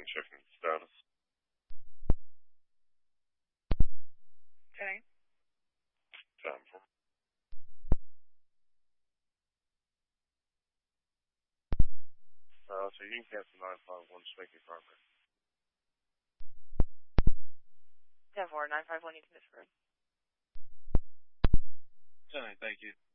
checking the status. Okay. Time for. So you can cancel 951 Spanky Program. 10-4, 951, you can disapprove. 10, thank you.